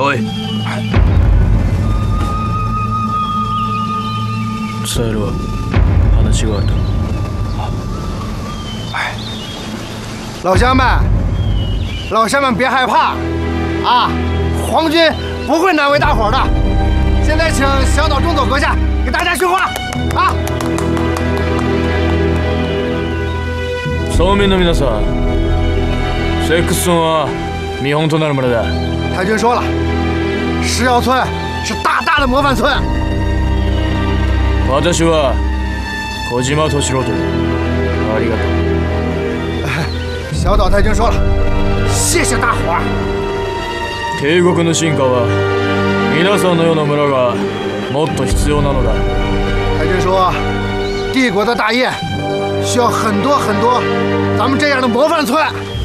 おい。伝えろ。話があると。 老乡们，老乡们别害怕，啊，皇军不会难为大伙的。现在请小岛中佐阁下给大家训话，啊！ 村民の皆さん、セックス村は見本となる村だ。 太君说了，石窑村是大大的模范村。 私は小島敏郎という。ありがとう。 小岛太君说了，谢谢大伙儿。 帝国の進化は皆さんのような村がもっと必要なのだ。 太君说，帝国的大业需要很多很多咱们这样的模范村。